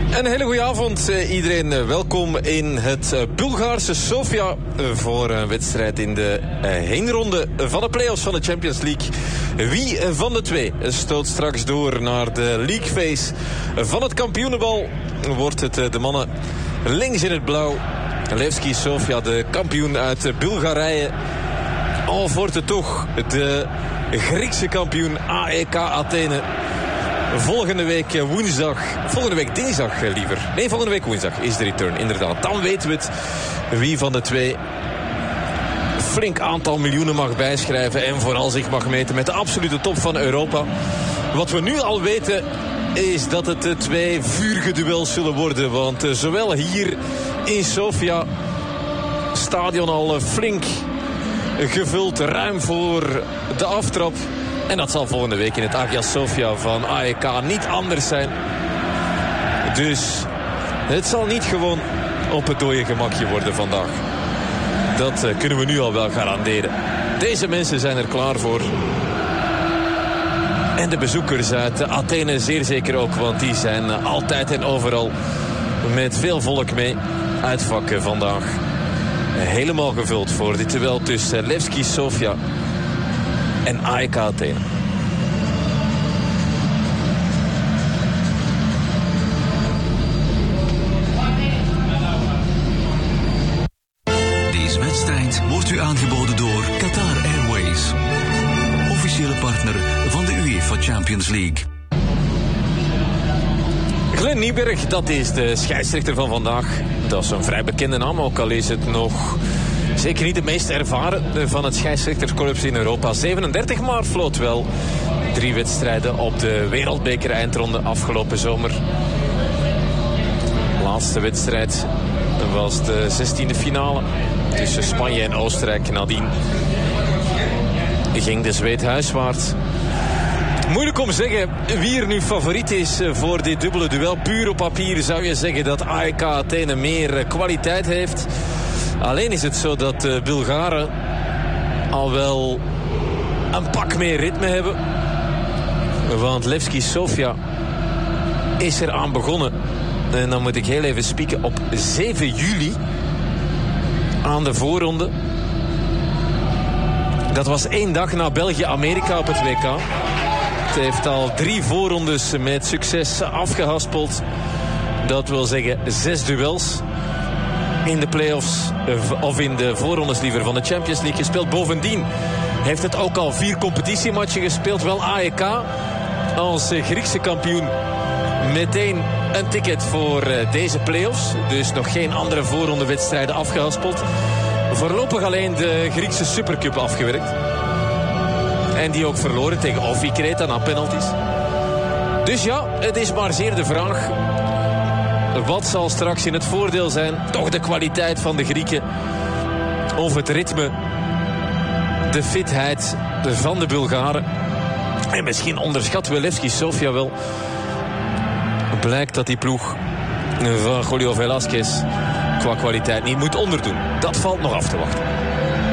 Een hele goede avond iedereen. Welkom in het Bulgaarse Sofia voor een wedstrijd in de heenronde van de play-offs van de Champions League. Wie van de twee stoot straks door naar de League Phase van het kampioenenbal? Wordt het de mannen links in het blauw, Levski Sofia, de kampioen uit Bulgarije, of wordt het toch de Griekse kampioen AEK Athene? Volgende week dinsdag liever. Nee, volgende week woensdag is de return, inderdaad. Dan weten we het wie van de twee flink aantal miljoenen mag bijschrijven en vooral zich mag meten met de absolute top van Europa. Wat we nu al weten is dat het twee vurige duels zullen worden, want zowel hier in Sofia, stadion al flink gevuld, ruim voor de aftrap. En dat zal volgende week in het Hagia Sophia van AEK niet anders zijn. Dus het zal niet gewoon op het dode gemakje worden vandaag. Dat kunnen we nu al wel garanderen. Deze mensen zijn er klaar voor. En de bezoekers uit Athene zeer zeker ook, want die zijn altijd en overal met veel volk mee. Uitvak vandaag helemaal gevuld voor dit duel tussen Levski Sofia en AEK Athene. Deze wedstrijd wordt u aangeboden door Qatar Airways, officiële partner van de UEFA Champions League. Glenn Nieberg, dat is de scheidsrechter van vandaag. Dat is een vrij bekende naam, ook al is het nog zeker niet de meest ervaren van het scheidsrechterskorps in Europa. 37, maar floot wel 3 wedstrijden op de Wereldbeker eindronde afgelopen zomer. Laatste wedstrijd was de 16e finale tussen Spanje en Oostenrijk. Nadien ging de Zweed huiswaarts. Moeilijk om te zeggen wie er nu favoriet is voor dit dubbele duel. Puur op papier zou je zeggen dat AEK Athene meer kwaliteit heeft. Alleen is het zo dat de Bulgaren al wel een pak meer ritme hebben. Want Levski Sofia is er aan begonnen. En dan moet ik heel even spieken op 7 juli aan de voorronde. Dat was 1 dag na België-Amerika op het WK. Het heeft al 3 voorrondes met succes afgehaspeld. Dat wil zeggen 6 duels in de play-offs, of in de voorrondes liever, van de Champions League gespeeld. Bovendien heeft het ook al 4 competitiematchen gespeeld. Wel AEK als Griekse kampioen meteen een ticket voor deze play-offs. Dus nog geen andere voorrondewedstrijden afgehaspeld. Voorlopig alleen de Griekse Supercup afgewerkt. En die ook verloren tegen Ofi Kreta na penalties. Dus ja, het is maar zeer de vraag. Wat zal straks in het voordeel zijn? Toch de kwaliteit van de Grieken. Of het ritme, de fitheid van de Bulgaren. En misschien onderschatten we Levski Sofia wel. Blijkt dat die ploeg van Julio Velasquez qua kwaliteit niet moet onderdoen. Dat valt nog af te wachten.